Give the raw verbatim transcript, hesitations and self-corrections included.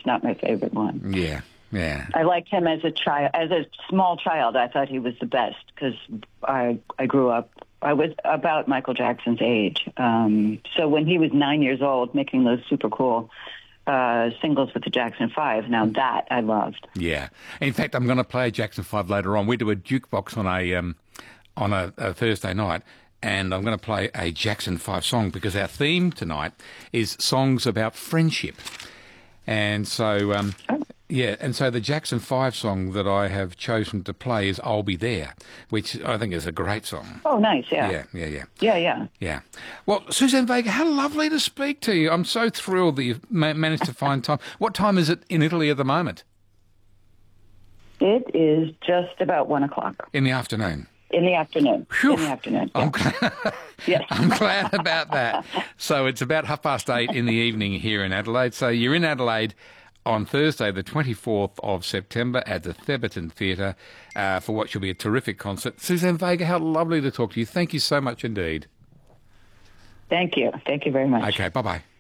it's not my favorite one. Yeah, yeah. I liked him as a child. As a small child, I thought he was the best because I I grew up. I was about Michael Jackson's age. Um, so when he was nine years old, making those super cool uh, singles with the Jackson Five, now that I loved. Yeah. In fact, I'm going to play Jackson Five later on. We do a jukebox on a um, on a, a Thursday night, and I'm going to play a Jackson Five song because our theme tonight is songs about friendship. And so, um, yeah, and so the Jackson Five song that I have chosen to play is I'll Be There, which I think is a great song. Oh, nice, yeah. Yeah, yeah, yeah. Yeah, yeah. Yeah. Well, Suzanne Vega, how lovely to speak to you. I'm so thrilled that you've ma- managed to find time. What time is it in Italy at the moment? It is just about one o'clock. In the afternoon? In the afternoon. Whew. In the afternoon. I'm, Yeah. glad, Yes. I'm glad about that. So it's about half past eight in the evening here in Adelaide. So you're in Adelaide on Thursday, the twenty-fourth of September at the Theberton Theatre uh, for what should be a terrific concert. Suzanne Vega, how lovely to talk to you. Thank you so much indeed. Thank you. Thank you very much. Okay, bye-bye.